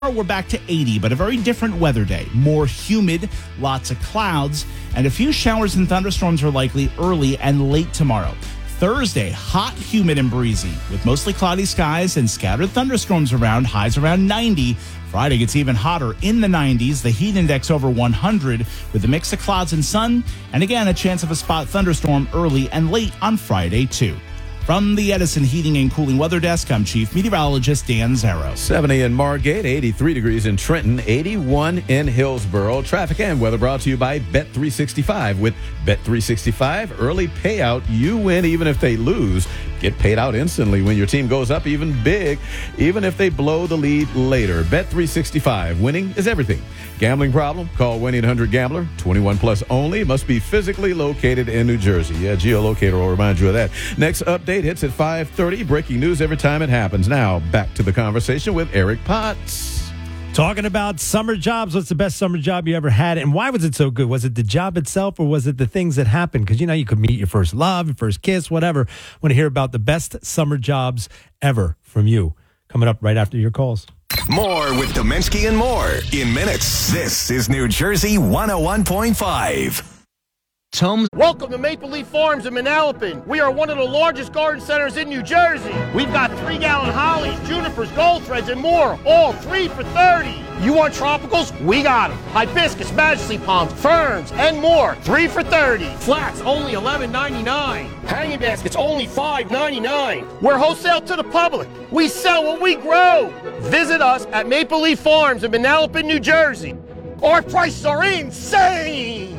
We're back to 80, but a very different weather day. More humid, lots of clouds, and a few showers and thunderstorms are likely early and late tomorrow. Thursday, hot, humid, and breezy, with mostly cloudy skies and scattered thunderstorms around, highs around 90. Friday gets even hotter in the 90s, the heat index over 100, with a mix of clouds and sun, and again, a chance of a spot thunderstorm early and late on Friday, too. From the Edison Heating and Cooling Weather Desk, I'm Chief Meteorologist Dan Zarrow. 70 in Margate, 83 degrees in Trenton, 81 in Hillsboro. Traffic and weather brought to you by Bet365. With Bet365, early payout, you win even if they lose. Get paid out instantly when your team goes up even big, even if they blow the lead later. Bet365, winning is everything. Gambling problem? Call 1-800-GAMBLER. 21 plus only. Must be physically located in New Jersey. Yeah, geolocator will remind you of that. Next update hits at 5:30. Breaking news every time it happens. Now, back to the conversation with Eric Potts. Talking about summer jobs. What's the best summer job you ever had, and why was it so good? Was it the job itself, or was it the things that happened? Because, you could meet your first love, your first kiss, whatever. Want to hear about the best summer jobs ever from you. Coming up right after your calls. More with Domensky and More in minutes. This is New Jersey 101.5. Welcome to Maple Leaf Farms in Manalapan. We are one of the largest garden centers in New Jersey. We've got 3-gallon hollies, junipers, gold threads, and more, all 3 for $30. You want tropicals? We got them. Hibiscus, majesty palms, ferns, and more, 3 for $30. Flax, only $11.99. Hanging baskets, only $5.99. We're wholesale to the public. We sell what we grow. Visit us at Maple Leaf Farms in Manalapan, New Jersey. Our prices are insane.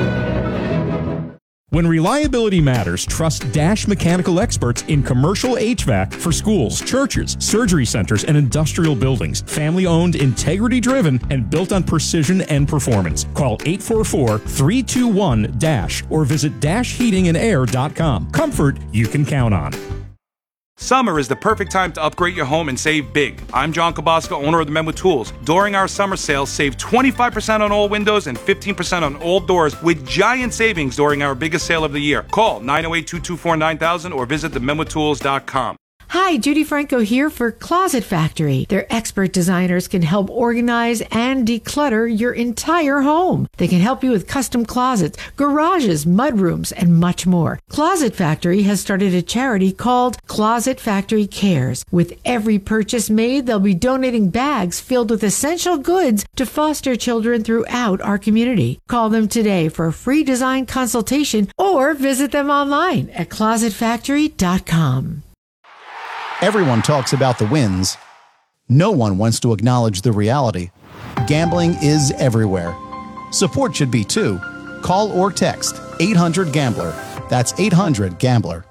When reliability matters, trust Dash Mechanical experts in commercial HVAC for schools, churches, surgery centers, and industrial buildings. Family-owned, integrity-driven, and built on precision and performance. Call 844-321-DASH or visit dashheatingandair.com. Comfort you can count on. Summer is the perfect time to upgrade your home and save big. I'm John Kabosca, owner of the Men with Tools. During our summer sale, save 25% on all windows and 15% on all doors with giant savings during our biggest sale of the year. Call 908-224-9000 or visit themenwithtools.com. Hi, Judy Franco here for Closet Factory. Their expert designers can help organize and declutter your entire home. They can help you with custom closets, garages, mudrooms, and much more. Closet Factory has started a charity called Closet Factory Cares. With every purchase made, they'll be donating bags filled with essential goods to foster children throughout our community. Call them today for a free design consultation or visit them online at closetfactory.com. Everyone talks about the wins. No one wants to acknowledge the reality. Gambling is everywhere. Support should be too. Call or text 800-GAMBLER. That's 800-GAMBLER.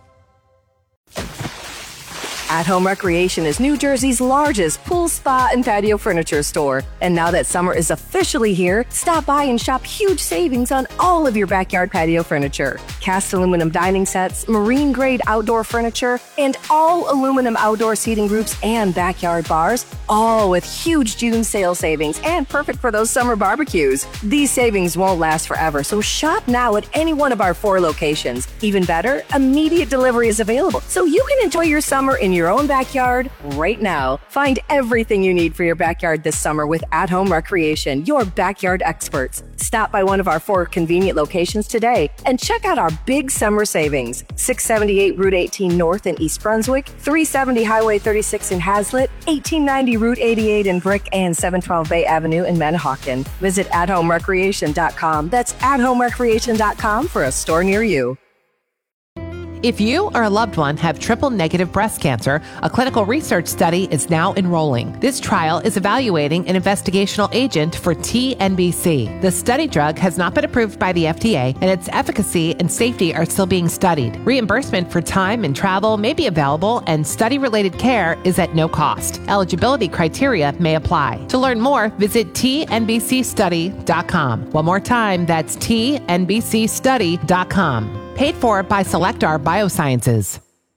At Home Recreation is New Jersey's largest pool, spa, and patio furniture store. And now that summer is officially here, stop by and shop huge savings on all of your backyard patio furniture. Cast aluminum dining sets, marine-grade outdoor furniture, and all aluminum outdoor seating groups and backyard bars, all with huge June sale savings and perfect for those summer barbecues. These savings won't last forever, so shop now at any one of our 4 locations. Even better, immediate delivery is available, so you can enjoy your summer in your own backyard right now. Find everything you need for your backyard this summer with At Home Recreation, your backyard experts. Stop by one of our 4 convenient locations today and check out our big summer savings. 678 Route 18 North in East Brunswick, 370 Highway 36 in Hazlet, 1890 Route 88 in Brick, and 712 Bay Avenue in Manahawkin. Visit athomerecreation.com. That's athomerecreation.com for a store near you. If you or a loved one have triple-negative breast cancer, a clinical research study is now enrolling. This trial is evaluating an investigational agent for TNBC. The study drug has not been approved by the FDA, and its efficacy and safety are still being studied. Reimbursement for time and travel may be available, and study-related care is at no cost. Eligibility criteria may apply. To learn more, visit tnbcstudy.com. One more time, that's tnbcstudy.com. Paid for by Selectar Biosciences.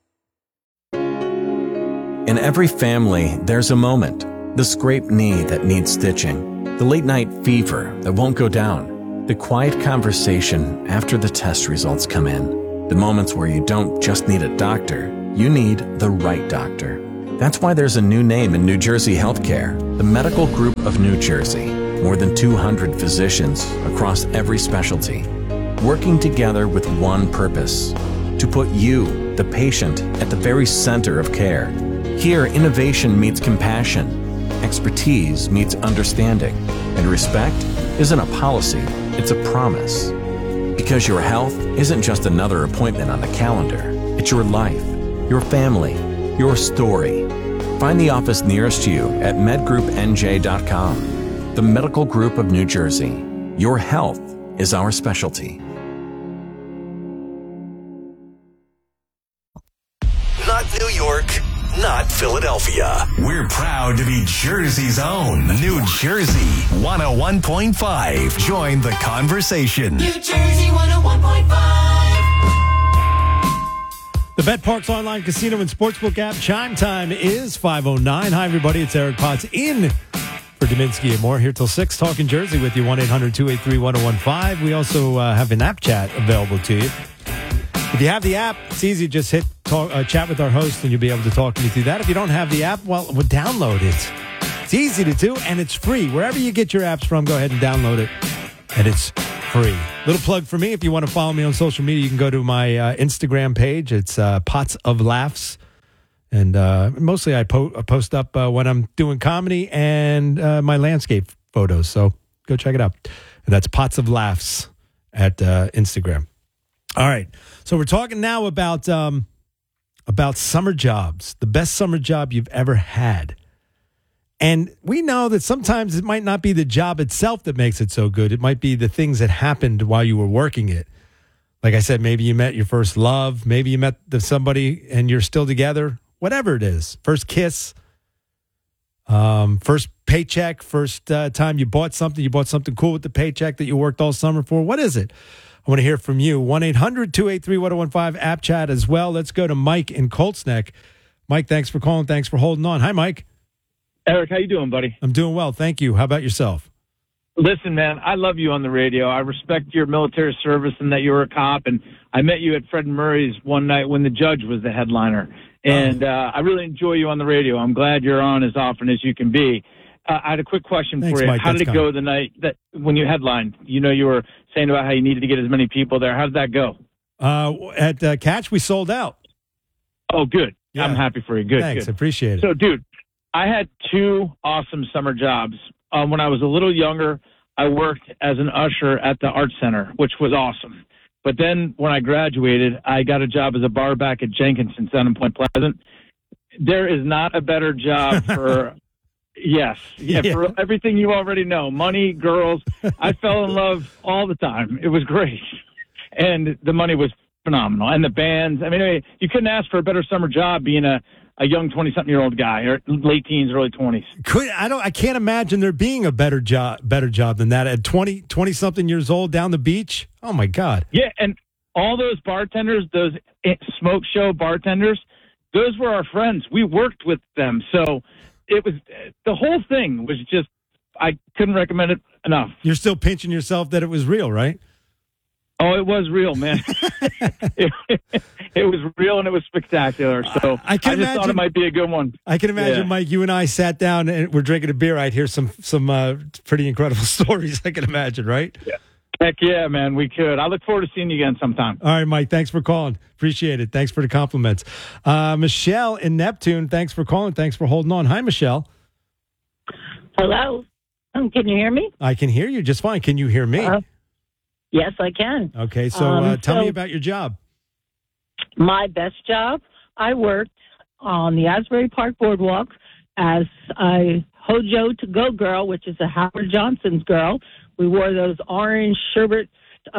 In every family, there's a moment. The scraped knee that needs stitching. The late night fever that won't go down. The quiet conversation after the test results come in. The moments where you don't just need a doctor, you need the right doctor. That's why there's a new name in New Jersey healthcare, the Medical Group of New Jersey. More than 200 physicians across every specialty, working together with one purpose, to put you, the patient, at the very center of care. Here, innovation meets compassion, expertise meets understanding, and respect isn't a policy, it's a promise. Because your health isn't just another appointment on the calendar. It's your life, your family, your story. Find the office nearest you at medgroupnj.com. The Medical Group of New Jersey. Your health is our specialty. Not New York, not Philadelphia. We're proud to be Jersey's own. New Jersey 101.5. Join the conversation. New Jersey 101.5. The BetParks online casino and sportsbook app. Chime time is 5:09. Hi, everybody. It's Eric Potts in for Dominski and more here till 6. Talking Jersey with you, 1-800-283-1015. We also have an app chat available to you. If you have the app, it's easy. Just hit chat with our host, and you'll be able to talk to me through that. If you don't have the app, well, download it. It's easy to do, and it's free. Wherever you get your apps from, go ahead and download it, and it's free. Little plug for me. If you want to follow me on social media, you can go to my Instagram page. It's Pots of Laughs. And mostly I post up when I'm doing comedy and my landscape photos. So go check it out. And that's Pots of Laughs at Instagram. All right. So we're talking now about summer jobs, the best summer job you've ever had. And we know that sometimes it might not be the job itself that makes it so good. It might be the things that happened while you were working it. Like I said, maybe you met your first love. Maybe you met somebody and you're still together. Whatever it is. First kiss. First paycheck. First time you bought something cool with the paycheck that you worked all summer for. What is it? I want to hear from you. 1-800-283-1015 app chat as well. Let's go to Mike in Colts Neck. Mike, thanks for calling. Thanks for holding on. Hi, Mike. Eric, how you doing, buddy? I'm doing well. Thank you. How about yourself? Listen, man, I love you on the radio. I respect your military service and that you were a cop. And I met you at Fred Murray's one night when the judge was the headliner. And I really enjoy you on the radio. I'm glad you're on as often as you can be. I had a quick question for you. Mike. How did it go the night that when you headlined? You know, you were saying about how you needed to get as many people there. How did that go? At Catch, we sold out. Oh, good. Yeah. I'm happy for you. Good. Thanks. Good. I appreciate it. So, dude, I had 2 awesome summer jobs. When I was a little younger, I worked as an usher at the Art Center, which was awesome. But then when I graduated, I got a job as a bar back at Jenkinson's down in Point Pleasant. There is not a better job for... Yes. Yeah, for everything you already know. Money, girls. I fell in love all the time. It was great. And the money was phenomenal. And the bands. I mean, you couldn't ask for a better summer job being a young 20-something-year-old guy, or late teens, early 20s. I can't imagine there being a better job than that at 20-something years old down the beach. Oh, my God. Yeah, and all those bartenders, those smoke show bartenders, those were our friends. We worked with them. So it was the whole thing was just, I couldn't recommend it enough. You're still pinching yourself that it was real, right? Oh, it was real, man. it was real and it was spectacular. So I just thought it might be a good one. I can imagine, Mike, you and I sat down and we're drinking a beer. I'd hear some pretty incredible stories, I can imagine, right? Yeah. Heck yeah, man, we could. I look forward to seeing you again sometime. All right, Mike, thanks for calling. Appreciate it. Thanks for the compliments. Michelle in Neptune, thanks for calling. Thanks for holding on. Hi, Michelle. Hello. Can you hear me? I can hear you just fine. Can you hear me? Yes, I can. Okay, so tell me about your job. My best job, I worked on the Asbury Park Boardwalk as a Hojo to-go girl, which is a Howard Johnson's girl. We wore those orange sherbet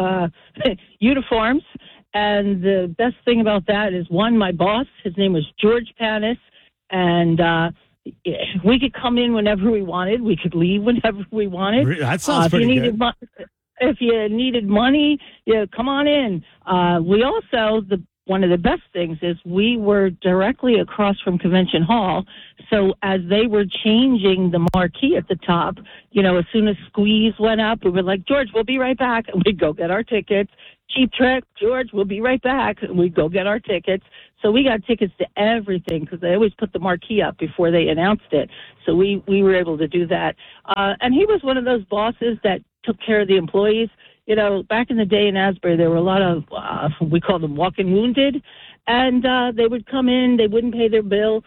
uniforms. And the best thing about that is, one, my boss, his name was George Panis, and we could come in whenever we wanted. We could leave whenever we wanted. That sounds pretty good. If you needed money, come on in. We also, one of the best things is we were directly across from Convention Hall. So as they were changing the marquee at the top, as soon as Squeeze went up, we were like, George, we'll be right back. And we'd go get our tickets Cheap Trick, George, we'll be right back. And we'd go get our tickets. So we got tickets to everything because they always put the marquee up before they announced it. So we were able to do that. And he was one of those bosses that took care of the employees. You know, back in the day in Asbury, there were a lot of, we called them walk-in wounded. And they would come in, they wouldn't pay their bill,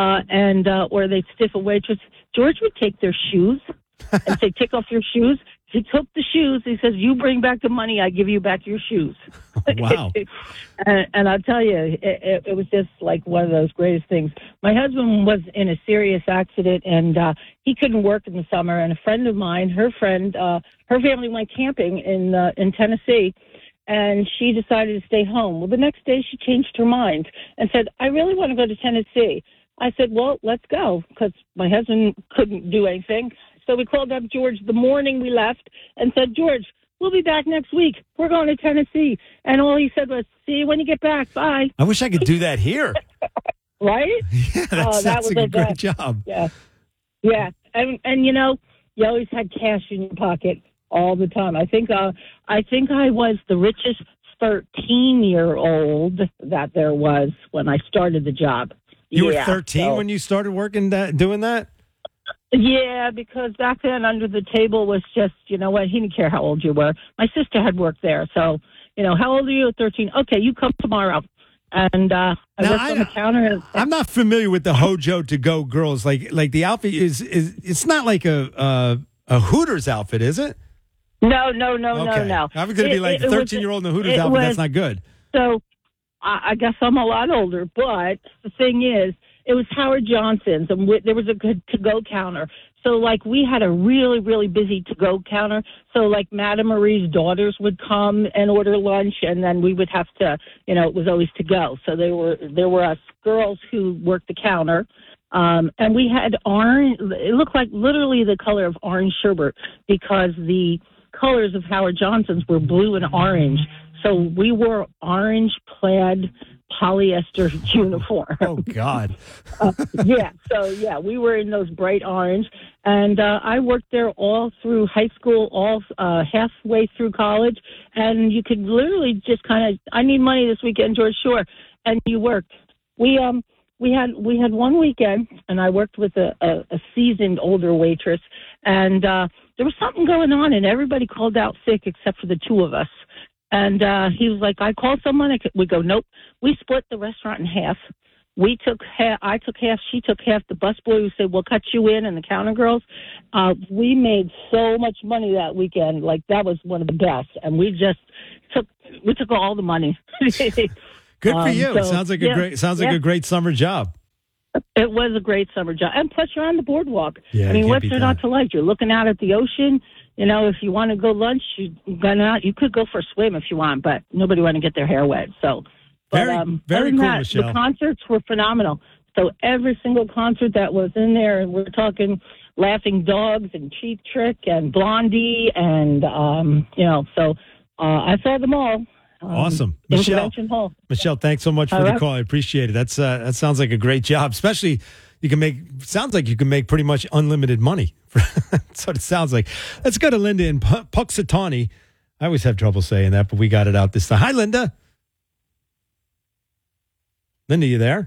or they'd stiff a waitress. George would take their shoes and say, take off your shoes. He took the shoes. He says, you bring back the money, I give you back your shoes. Wow. and I'll tell you, it was just like one of those greatest things. My husband was in a serious accident, and he couldn't work in the summer. And a friend of mine, her family went camping in Tennessee, and she decided to stay home. Well, the next day she changed her mind and said, I really want to go to Tennessee. I said, well, let's go, because my husband couldn't do anything. So we called up George the morning we left and said, George, we'll be back next week. We're going to Tennessee. And all he said was, see you when you get back. Bye. I wish I could do that here. Right? Yeah, that sounds like a great job. Yeah. Yeah. And you know, you always had cash in your pocket all the time. I think I was the richest 13-year-old that there was when I started the job. You were 13 when you started working doing that? Yeah, because back then under the table was just, you know what, he didn't care how old you were. My sister had worked there. So, you know, how old are you at 13? Okay, you come tomorrow. And I worked on the counter. I'm not familiar with the Hojo to go girls. Like the outfit is it's not like a Hooters outfit, is it? No. I was going to be like a 13-year-old in a Hooters outfit. That's not good. So I guess I'm a lot older, but the thing is, it was Howard Johnson's, and there was a good to-go counter. So, like, we had a really, really busy to-go counter. So, like, Madame Marie's daughters would come and order lunch, and then we would have to, you know, it was always to go. So there were us girls who worked the counter, and we had orange. It looked like literally the color of orange sherbet because the colors of Howard Johnson's were blue and orange. So we wore orange plaid polyester uniform. Oh, God. We were in those bright orange. And I worked there all through high school, all halfway through college. And you could literally just kind of, I need money this weekend, George, sure. And you worked. We had one weekend, and I worked with a seasoned older waitress. And there was something going on, and everybody called out sick except for the two of us. And he was like, I called someone. We go, nope. We split the restaurant in half. We took half. I took half. She took half. The busboy who said, we'll cut you in, and the counter girls. We made so much money that weekend. Like, that was one of the best. And we took all the money. Good for you. It sounds like a great summer job. It was a great summer job. And plus, you're on the boardwalk. Yeah, I mean, what's there not to like? You're looking out at the ocean. You know, if you want to go lunch, you could go for a swim if you want, but nobody want to get their hair wet. So, very cool, Michelle. The concerts were phenomenal. So every single concert that was in there, we're talking Laughing Dogs and Cheap Trick and Blondie, and so I saw them all. Awesome, Convention Hall. Michelle, thanks so much for the call. I appreciate it. That sounds like a great job, especially. Sounds like you can make pretty much unlimited money. That's what it sounds like. Let's go to Linda in Puxatawny. I always have trouble saying that, but we got it out this time. Hi, Linda. Linda, you there?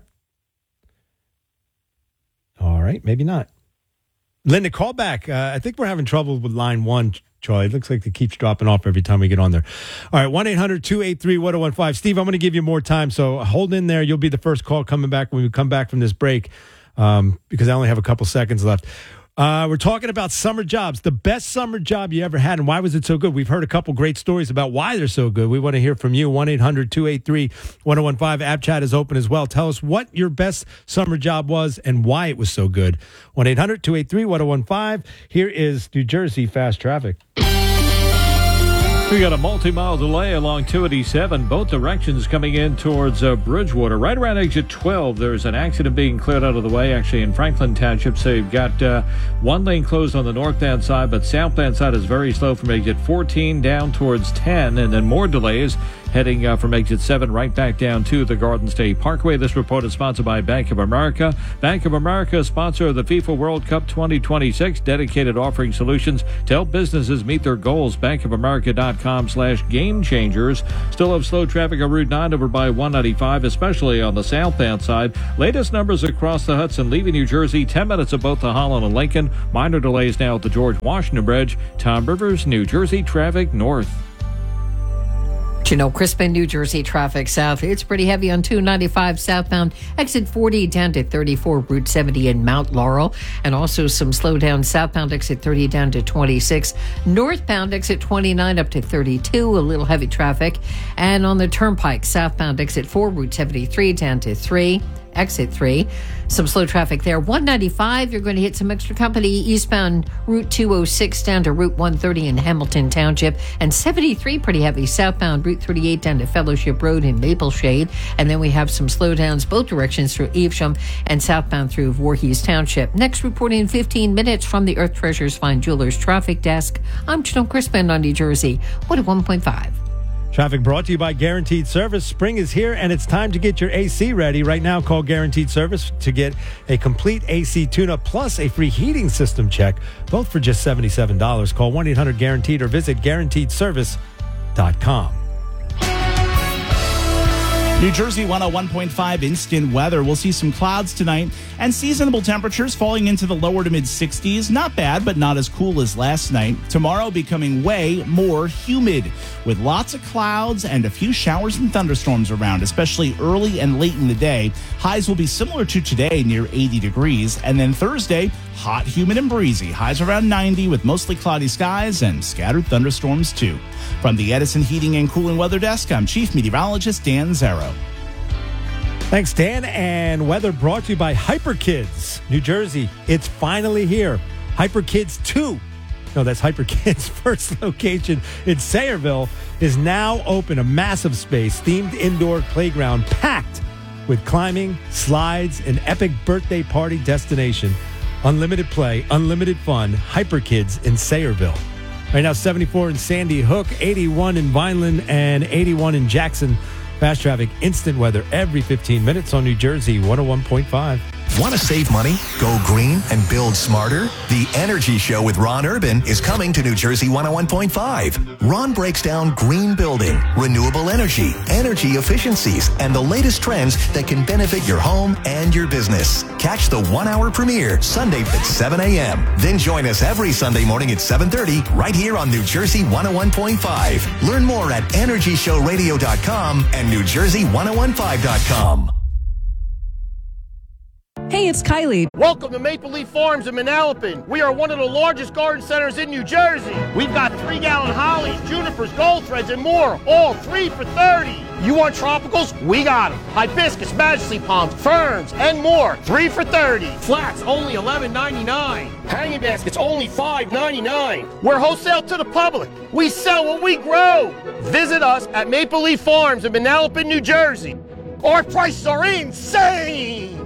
All right, maybe not. Linda, call back. I think we're having trouble with line one, Troy. It looks like it keeps dropping off every time we get on there. All right, 1-800-283-1015. Steve, I'm going to give you more time, so hold in there. You'll be the first call coming back when we come back from this break. Because I only have a couple seconds left. We're talking about summer jobs, the best summer job you ever had, and why was it so good? We've heard a couple great stories about why they're so good. We want to hear from you. 1-800-283-1015. App chat is open as well. Tell us what your best summer job was and why it was so good. 1-800-283-1015. Here is New Jersey Fast Traffic. We got a multi-mile delay along 287, both directions coming in towards Bridgewater. Right around exit 12, there's an accident being cleared out of the way, actually, in Franklin Township. So you've got one lane closed on the northbound side, but southbound side is very slow from exit 14 down towards 10, and then more delays heading from exit 7 right back down to the Garden State Parkway. This report is sponsored by Bank of America. Bank of America, sponsor of the FIFA World Cup 2026, dedicated offering solutions to help businesses meet their goals. bankofamerica.com/game changers. Still have slow traffic on Route 9 over by 195, especially on the southbound side. Latest numbers across the Hudson leaving New Jersey, 10 minutes at both the Holland and Lincoln. Minor delays now at the George Washington Bridge. Tom Rivers, New Jersey traffic north. Janelle Crispin, New Jersey traffic south. It's pretty heavy on 295 southbound, exit 40 down to 34, Route 70 in Mount Laurel. And also some slowdown southbound, exit 30 down to 26. Northbound, exit 29 up to 32, a little heavy traffic. And on the Turnpike, southbound, exit 4, Route 73 down to 3. Exit 3. Some slow traffic there. 195, you're going to hit some extra company eastbound Route 206 down to Route 130 in Hamilton Township. And 73, pretty heavy southbound Route 38 down to Fellowship Road in Mapleshade. And then we have some slowdowns both directions through Evesham and southbound through Voorhees Township. Next reporting in 15 minutes from the Earth Treasures Fine Jewelers Traffic Desk. I'm Janelle Crispin on New Jersey 101.5. Traffic brought to you by Guaranteed Service. Spring is here, and it's time to get your AC ready. Right now, call Guaranteed Service to get a complete AC tune-up plus a free heating system check, both for just $77. Call 1-800-GUARANTEED or visit GuaranteedService.com. New Jersey 101.5 instant weather. We'll see some clouds tonight and seasonable temperatures falling into the lower to mid 60s. Not bad, but not as cool as last night. Tomorrow becoming way more humid with lots of clouds and a few showers and thunderstorms around, especially early and late in the day. Highs will be similar to today, near 80 degrees. And then Thursday, hot, humid, and breezy. Highs around 90 with mostly cloudy skies and scattered thunderstorms too. From the Edison Heating and Cooling Weather Desk, I'm Chief Meteorologist Dan Zarrow. Thanks, Dan. And weather brought to you by HyperKids, New Jersey. It's finally here. HyperKids 2. No, that's HyperKids' first location in Sayreville is now open. A massive space, themed indoor playground packed with climbing, slides, an epic birthday party destination. Unlimited play, unlimited fun. HyperKids in Sayreville. Right now, 74 in Sandy Hook, 81 in Vineland, and 81 in Jackson. Fast traffic, instant weather every 15 minutes on New Jersey 101.5. Want to save money, go green, and build smarter? The Energy Show with Ron Urban is coming to New Jersey 101.5. Ron breaks down green building, renewable energy, energy efficiencies, and the latest trends that can benefit your home and your business. Catch the 1-hour premiere Sunday at 7 a.m. Then join us every Sunday morning at 7:30 right here on New Jersey 101.5. Learn more at EnergyShowRadio.com and NewJersey1015.com. Hey, it's Kylie. Welcome to Maple Leaf Farms in Manalapan. We are one of the largest garden centers in New Jersey. We've got 3-gallon hollies, junipers, gold threads, and more, all 3 for $30. You want tropicals? We got them. Hibiscus, majesty palms, ferns, and more, 3 for $30. Flats, only $11.99. Hanging baskets, only $5.99. We're wholesale to the public. We sell what we grow. Visit us at Maple Leaf Farms in Manalapan, New Jersey. Our prices are insane.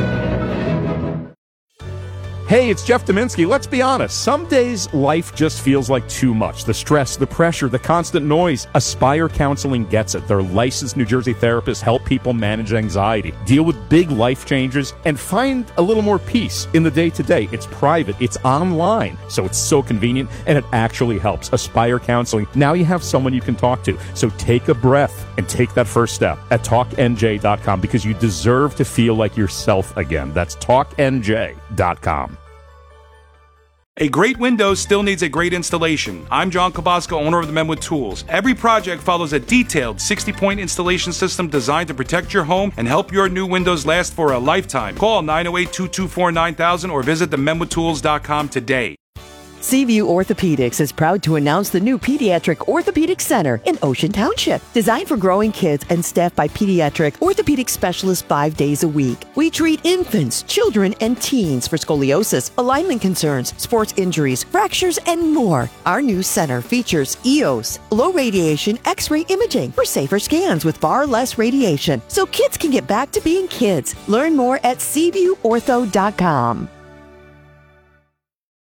Hey, it's Jeff Dominski. Let's be honest. Some days life just feels like too much. The stress, the pressure, the constant noise. Aspire Counseling gets it. Their licensed New Jersey therapists help people manage anxiety, deal with big life changes, and find a little more peace in the day-to-day. It's private. It's online. So it's so convenient, and it actually helps. Aspire Counseling. Now you have someone you can talk to. So take a breath and take that first step at TalkNJ.com because you deserve to feel like yourself again. That's TalkNJ.com. A great window still needs a great installation. I'm John Kabasco, owner of the Men with Tools. Every project follows a detailed 60-point installation system designed to protect your home and help your new windows last for a lifetime. Call 908-224-9000 or visit themenwithtools.com today. Seaview Orthopedics is proud to announce the new Pediatric Orthopedic Center in Ocean Township. Designed for growing kids and staffed by pediatric orthopedic specialists 5 days a week. We treat infants, children, and teens for scoliosis, alignment concerns, sports injuries, fractures, and more. Our new center features EOS, low radiation X-ray imaging for safer scans with far less radiation, so kids can get back to being kids. Learn more at SeaviewOrtho.com.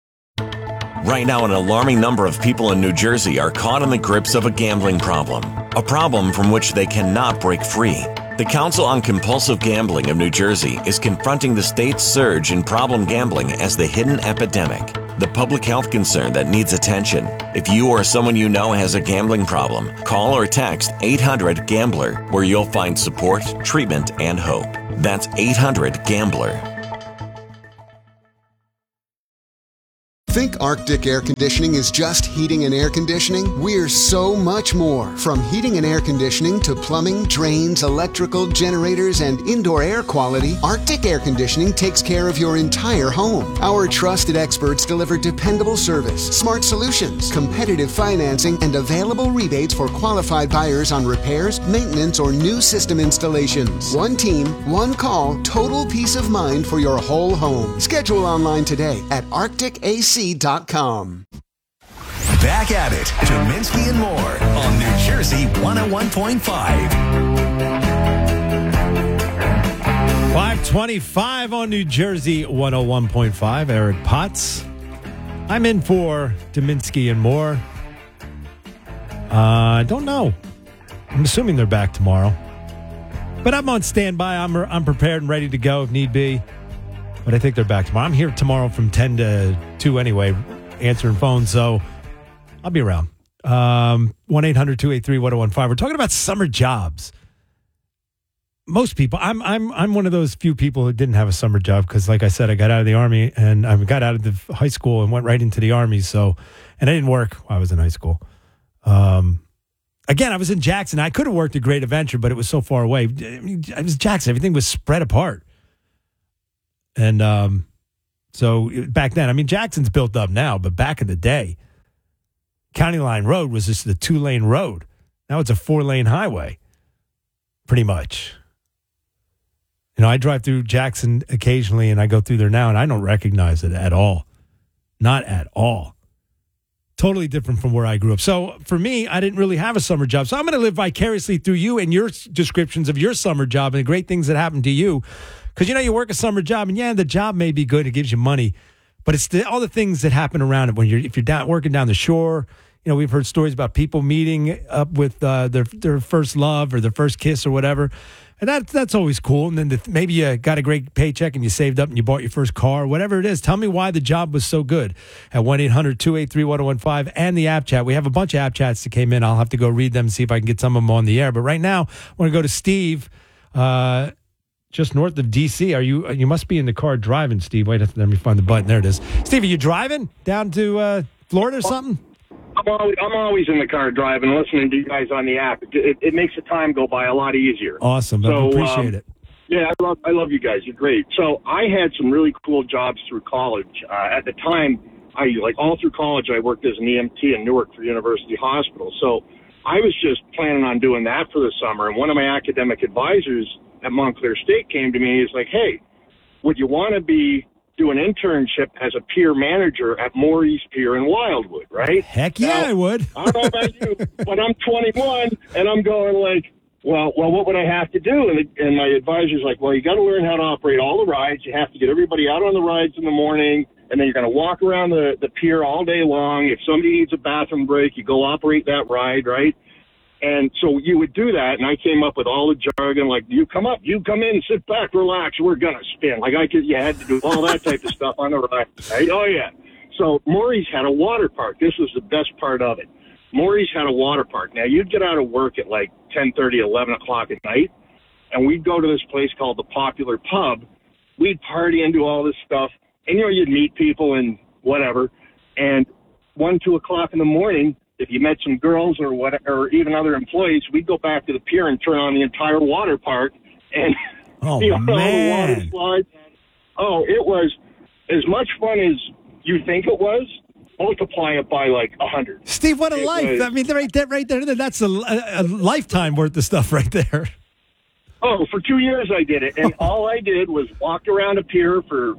Right now, an alarming number of people in New Jersey are caught in the grips of a gambling problem. a problem from which they cannot break free. The Council on Compulsive Gambling of New Jersey is confronting the state's surge in problem gambling as the hidden epidemic, the public health concern that needs attention. If you or someone you know has a gambling problem, call or text 800-GAMBLER, where you'll find support, treatment, and hope. That's 800-GAMBLER. Think Arctic Air Conditioning is just heating and air conditioning? We're so much more. From heating and air conditioning to plumbing, drains, electrical, generators, and indoor air quality, Arctic Air Conditioning takes care of your entire home. Our trusted experts deliver dependable service, smart solutions, competitive financing, and available rebates for qualified buyers on repairs, maintenance, or new system installations. One team, one call, total peace of mind for your whole home. Schedule online today at arcticac.com. Back at it, Dominski and more on New Jersey 101.5. 525 on New Jersey 101.5. Eric Potts. I'm in for Dominski and more. I don't know. I'm assuming they're back tomorrow. But I'm on standby. I'm prepared and ready to go if need be. But I think they're back tomorrow. I'm here tomorrow from 10 to 2 anyway, answering phones, so I'll be around. 1-800-283-1015. We're talking about summer jobs. Most people, I'm one of those few people who didn't have a summer job because, like I said, I got out of the Army and I got out of the high school and went right into the Army. So, and I didn't work while I was in high school. Again, I was in Jackson. I could have worked at Great Adventure, but it was so far away. I was Jackson. Everything was spread apart. And so back then, I mean, Jackson's built up now, but back in the day, County Line Road was just the 2-lane road. Now it's a 4-lane highway, pretty much. You know, I drive through Jackson occasionally, and I go through there now, and I don't recognize it at all. Not at all. Totally different from where I grew up. So for me, I didn't really have a summer job. So I'm going to live vicariously through you and your descriptions of your summer job and the great things that happened to you. Because, you know, you work a summer job, and, yeah, the job may be good. It gives you money. But it's all the things that happen around it. If you're working down the shore, you know, we've heard stories about people meeting up with their first love or their first kiss or whatever. And that's always cool. And then maybe you got a great paycheck and you saved up and you bought your first car, whatever it is. Tell me why the job was so good at 1-800-283-1015 and the app chat. We have a bunch of app chats that came in. I'll have to go read them and see if I can get some of them on the air. But right now, I want to go to Steve, just north of D.C. You must be in the car driving, Steve. Wait, let me find the button. There it is. Steve, are you driving down to Florida or something? I'm always in the car driving, listening to you guys on the app. It makes the time go by a lot easier. Awesome. I appreciate it. Yeah, I love you guys. You're great. So I had some really cool jobs through college. At the time, all through college, I worked as an EMT in Newark for University Hospital. So I was just planning on doing that for the summer. And one of my academic advisors at Montclair State came to me and he's like, hey, would you want to do an internship as a pier manager at Maurice Pier in Wildwood, right? Heck yeah, I would. I don't know about you, but I'm 21, and I'm going like, well, what would I have to do? And my advisor's like, well, you got to learn how to operate all the rides. You have to get everybody out on the rides in the morning, and then you're going to walk around the pier all day long. If somebody needs a bathroom break, you go operate that ride, right? And so you would do that, and I came up with all the jargon, like, you come up, you come in, sit back, relax, we're going to spin. Like, you had to do all that type of stuff on the ride, right? Oh, yeah. So Maurice had a water park. This was the best part of it. Maurice had a water park. Now, you'd get out of work at like 10:30, 11 o'clock at night, and we'd go to this place called the Popular Pub. We'd party and do all this stuff, and, you know, you'd meet people and whatever, and 1, 2 o'clock in the morning, if you met some girls or even other employees, we'd go back to the pier and turn on the entire water park and all the man. water slides. Oh, it was as much fun as you think it was. Multiply it by like 100. Steve, what a life! I mean, right there, that's a lifetime worth of stuff right there. Oh, for 2 years I did it, and all I did was walk around a pier for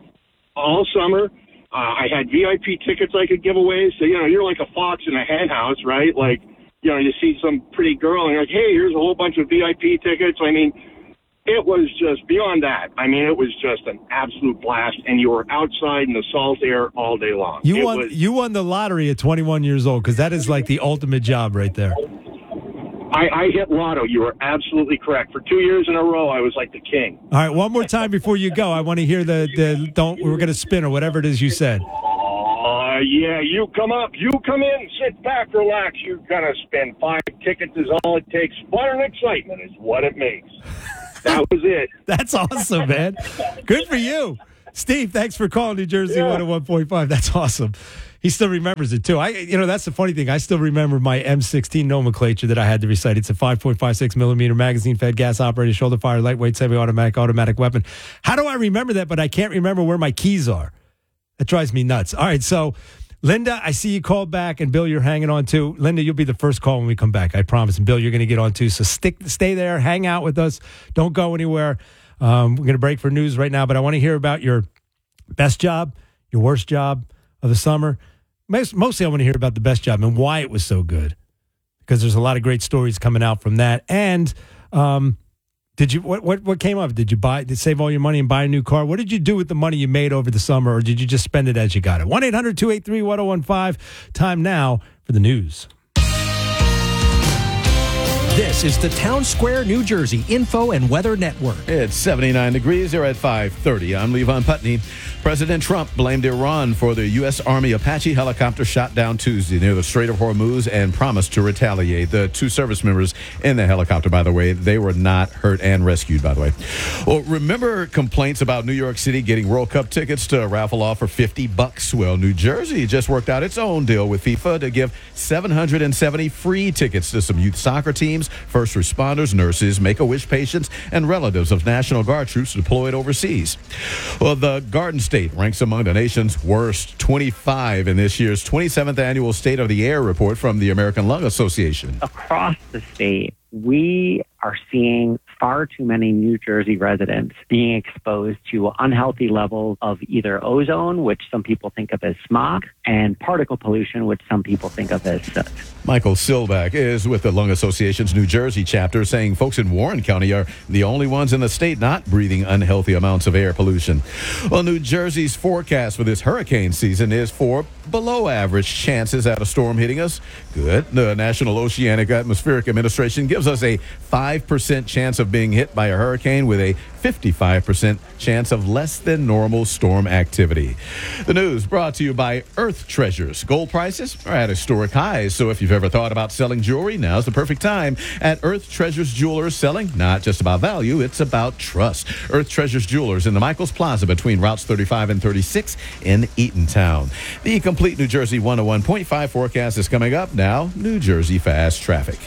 all summer. I had VIP tickets I could give away. So, you know, you're like a fox in a hen house, right? Like, you know, you see some pretty girl and you're like, hey, here's a whole bunch of VIP tickets. I mean, it was just beyond that. I mean, it was just an absolute blast. And you were outside in the salt air all day long. You won the lottery at 21 years old because that is like the ultimate job right there. I hit lotto. You are absolutely correct. For 2 years in a row, I was like the king. All right, one more time before you go. I want to hear we're going to spin or whatever it is you said. Yeah, you come up, you come in, sit back, relax. You're going to spend 5 tickets is all it takes. Fun and excitement is what it makes. That was it. That's awesome, man. Good for you. Steve, thanks for calling New Jersey 101.5. That's awesome. He still remembers it, too. That's the funny thing. I still remember my M16 nomenclature that I had to recite. It's a 5.56 millimeter magazine-fed, gas-operated, shoulder-fire, lightweight, semi-automatic weapon. How do I remember that, but I can't remember where my keys are? That drives me nuts. All right, so, Linda, I see you called back, and Bill, you're hanging on, too. Linda, you'll be the first call when we come back, I promise. And, Bill, you're going to get on, too. So stay there, hang out with us. Don't go anywhere. We're going to break for news right now, but I want to hear about your best job, your worst job of the summer. Mostly I want to hear about the best job and why it was so good, because there's a lot of great stories coming out from that. And what came up? Did you save all your money and buy a new car? What did you do with the money you made over the summer, or did you just spend it as you got it? 1-800-283-1015. Time now for the news. This is the Town Square, New Jersey Info and Weather Network. It's 79 degrees here at 5:30. I'm Levon Putney. President Trump blamed Iran for the U.S. Army Apache helicopter shot down Tuesday near the Strait of Hormuz and promised to retaliate. The 2 service members in the helicopter, by the way, they were not hurt and rescued, by the way. Well, remember complaints about New York City getting World Cup tickets to raffle off for $50? Well, New Jersey just worked out its own deal with FIFA to give 770 free tickets to some youth soccer teams, first responders, nurses, Make-A-Wish patients, and relatives of National Guard troops deployed overseas. Well, the Garden State ranks among the nation's worst 25 in this year's 27th annual State of the Air report from the American Lung Association. Across the state, we are seeing far too many New Jersey residents being exposed to unhealthy levels of either ozone, which some people think of as smog, and particle pollution, which some people think of as soot. Michael Silback is with the Lung Association's New Jersey chapter, saying folks in Warren County are the only ones in the state not breathing unhealthy amounts of air pollution. Well, New Jersey's forecast for this hurricane season is for below average chances at a storm hitting us. Good. The National Oceanic Atmospheric Administration gives us a 5% chance of being hit by a hurricane with a 55% chance of less than normal storm activity. The news brought to you by Earth Treasures. Gold prices are at historic highs, so if you've ever thought about selling jewelry, now's the perfect time. At Earth Treasures Jewelers, selling not just about value, it's about trust. Earth Treasures Jewelers in the Michaels Plaza between routes 35 and 36 in Eatontown. The complete New Jersey 101.5 forecast is coming up now. New Jersey Fast Traffic.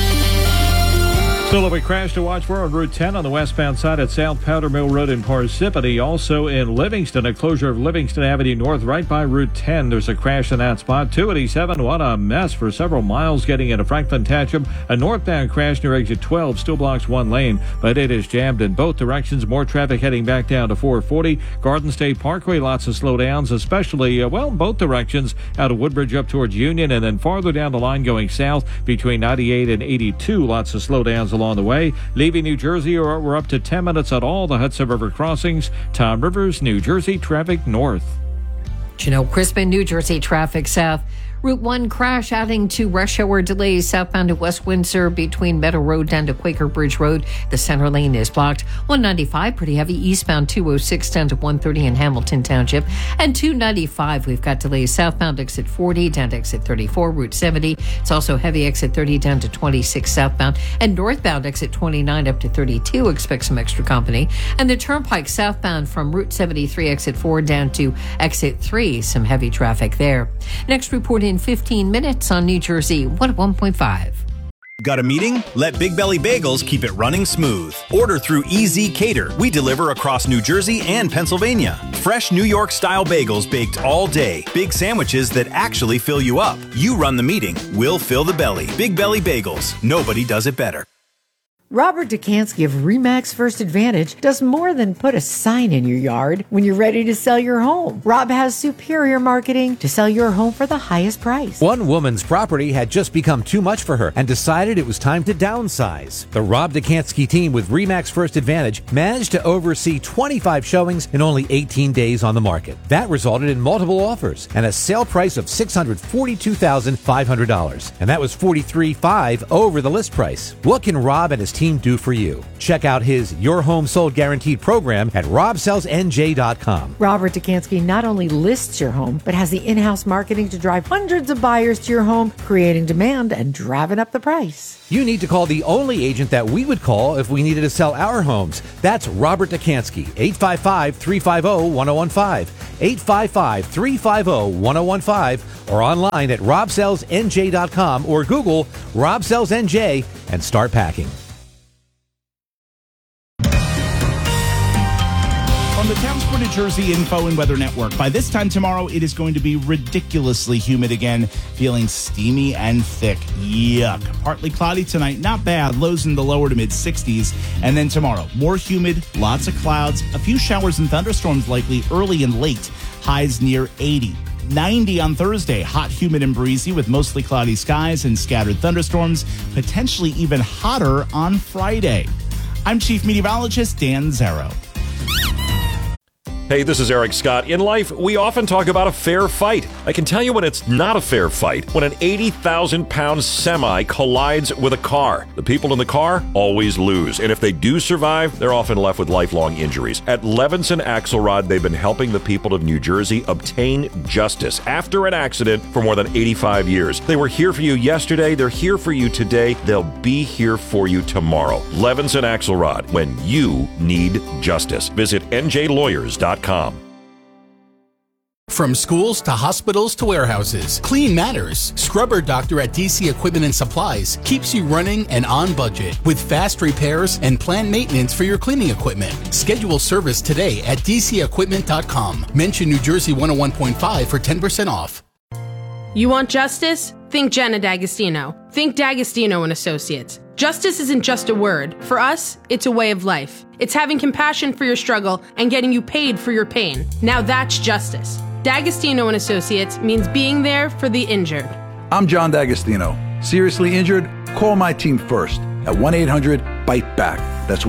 Still a crash to watch for on Route 10 on the westbound side at South Powder Mill Road in Parsippany. Also in Livingston, a closure of Livingston Avenue North right by Route 10. There's a crash in that spot. 287, what a mess for several miles getting into Franklin Township. A northbound crash near exit 12 still blocks one lane, but it is jammed in both directions. More traffic heading back down to 440. Garden State Parkway, lots of slowdowns, especially, both directions out of Woodbridge up towards Union, and then farther down the line going south between 98 and 82. Lots of slowdowns along the way. Leaving New Jersey, we're up to 10 minutes at all the Hudson River crossings. Tom Rivers, New Jersey traffic north. Janelle Crispin, New Jersey traffic south. Route 1 crash adding to rush hour delays southbound to West Windsor between Meadow Road down to Quaker Bridge Road. The center lane is blocked. 195 pretty heavy eastbound 206 down to 130 in Hamilton Township. And 295 we've got delays southbound exit 40 down to exit 34 Route 70. It's also heavy exit 30 down to 26 southbound and northbound exit 29 up to 32. Expect some extra company. And the turnpike southbound from Route 73 exit 4 down to exit 3. Some heavy traffic there. Next report in 15 minutes on New Jersey 101.5. Got a meeting? Let Big Belly Bagels keep it running smooth. Order through EZ Cater. We deliver across New Jersey and Pennsylvania. Fresh New York-style bagels baked all day. Big sandwiches that actually fill you up. You run the meeting. We'll fill the belly. Big Belly Bagels. Nobody does it better. Robert Dukansky of Remax First Advantage does more than put a sign in your yard when you're ready to sell your home. Rob has superior marketing to sell your home for the highest price. One woman's property had just become too much for her and decided it was time to downsize. The Rob Dukansky team with Remax First Advantage managed to oversee 25 showings in only 18 days on the market. That resulted in multiple offers and a sale price of $642,500. And that was $43,500 over the list price. What can Rob and his team do for you? Check out his Your Home Sold Guaranteed program at robsellsnj.com. Robert Dukansky not only lists your home, but has the in-house marketing to drive hundreds of buyers to your home, creating demand and driving up the price. You need to call the only agent that we would call if we needed to sell our homes. That's Robert Dukansky, 855-350-1015, 855-350-1015, or online at robsellsnj.com or Google Rob Sells NJ and start packing. From the Town Square, New Jersey Info and Weather Network. By this time tomorrow, it is going to be ridiculously humid again, feeling steamy and thick. Yuck. Partly cloudy tonight, not bad. Lows in the lower to mid-60s. And then tomorrow, more humid, lots of clouds, a few showers and thunderstorms likely early and late. Highs near 80. 90 on Thursday, hot, humid, and breezy with mostly cloudy skies and scattered thunderstorms. Potentially even hotter on Friday. I'm Chief Meteorologist Dan Zero. Hey, this is Eric Scott. In life, we often talk about a fair fight. I can tell you when it's not a fair fight. When an 80,000-pound semi collides with a car. The people in the car always lose. And if they do survive, they're often left with lifelong injuries. At Levinson Axelrod, they've been helping the people of New Jersey obtain justice after an accident for more than 85 years. They were here for you yesterday. They're here for you today. They'll be here for you tomorrow. Levinson Axelrod, when you need justice. Visit njlawyers.com. From schools to hospitals to warehouses, Clean Matters. Scrubber Doctor at DC Equipment and Supplies keeps you running and on budget with fast repairs and planned maintenance for your cleaning equipment. Schedule service today at dcequipment.com. Mention New Jersey 101.5 for 10% off. You want justice? Think Jenna D'Agostino. Think D'Agostino and Associates. Justice isn't just a word. For us, it's a way of life. It's having compassion for your struggle and getting you paid for your pain. Now that's justice. D'Agostino and Associates means being there for the injured. I'm John D'Agostino. Seriously injured? Call my team first at 1-800-BITE-BACK. That's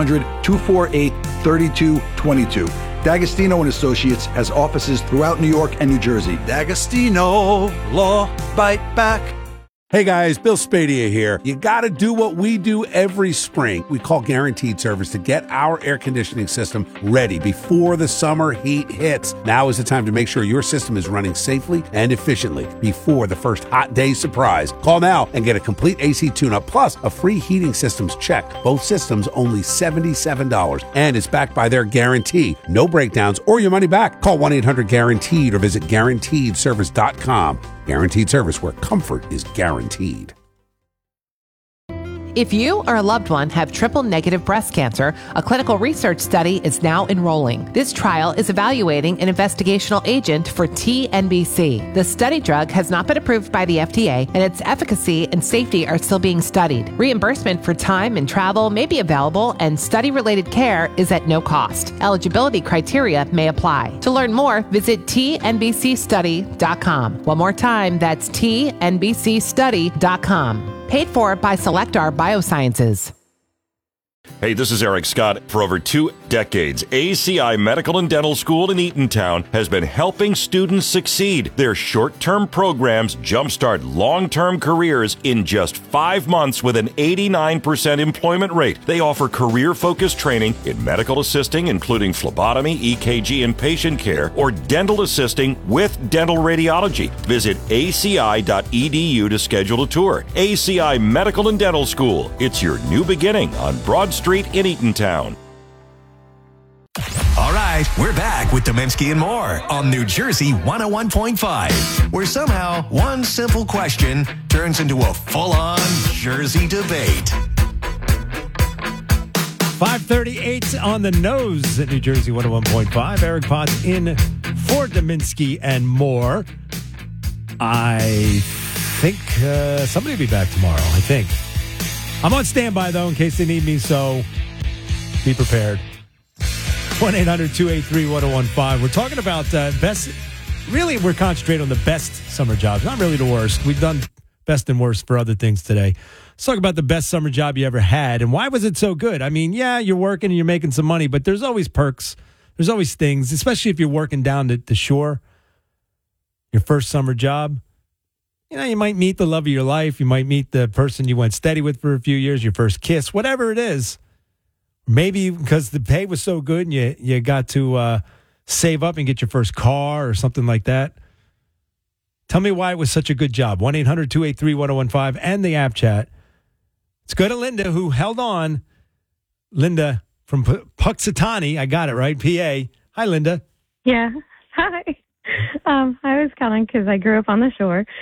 1-800-248-3222. D'Agostino and Associates has offices throughout New York and New Jersey. D'Agostino Law Bite Back. Hey guys, Bill Spadia here. You got to do what we do every spring. We call Guaranteed Service to get our air conditioning system ready before the summer heat hits. Now is the time to make sure your system is running safely and efficiently before the first hot day surprise. Call now and get a complete AC tune-up plus a free heating systems check. Both systems only $77 and it's backed by their guarantee. No breakdowns or your money back. Call 1-800-GUARANTEED or visit GuaranteedService.com. Guaranteed Service, where comfort is guaranteed. If you or a loved one have triple-negative breast cancer, a clinical research study is now enrolling. This trial is evaluating an investigational agent for TNBC. The study drug has not been approved by the FDA, and its efficacy and safety are still being studied. Reimbursement for time and travel may be available, and study-related care is at no cost. Eligibility criteria may apply. To learn more, visit tnbcstudy.com. One more time, that's tnbcstudy.com. Paid for by Selectar Biosciences. Hey, this is Eric Scott. For over 2 decades, ACI Medical and Dental School in Eatontown has been helping students succeed. Their short-term programs jumpstart long-term careers in just 5 months with an 89% employment rate. They offer career-focused training in medical assisting, including phlebotomy, EKG, and patient care, or dental assisting with dental radiology. Visit aci.edu to schedule a tour. ACI Medical and Dental School. It's your new beginning on Broad Street in Eatontown. All right, we're back with Dominski and more on New Jersey 101.5, where somehow one simple question turns into a full-on Jersey debate. 5:38 on the nose at New Jersey 101.5. Eric Potts in for Dominski and more. I think somebody will be back tomorrow, I think. I'm on standby, though, in case they need me, so be prepared. 1-800-283-1015. We're talking about best. Really, we're concentrating on the best summer jobs, not really the worst. We've done best and worst for other things today. Let's talk about the best summer job you ever had, and why was it so good? I mean, yeah, you're working and you're making some money, but there's always perks. There's always things, especially if you're working down the shore. Your first summer job. You know, you might meet the love of your life. You might meet the person you went steady with for a few years, your first kiss, whatever it is. Maybe because the pay was so good and you got to save up and get your first car or something like that. Tell me why it was such a good job. 1-800-283-1015 and the app chat. Let's go to Linda, who held on. Linda from Puxatawny. I got it right, PA. Hi, Linda. Yeah. Hi. I was calling because I grew up on the shore.